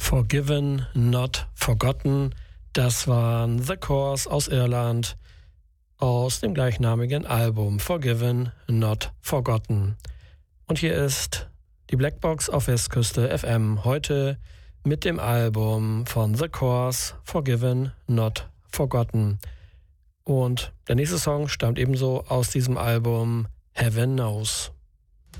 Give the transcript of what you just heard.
Forgiven, Not Forgotten. Das waren The Corrs aus Irland aus dem gleichnamigen Album Forgiven, Not Forgotten. Und hier ist die Blackbox auf Westküste FM heute mit dem Album von The Corrs Forgiven, Not Forgotten. Und der nächste Song stammt ebenso aus diesem Album Heaven Knows.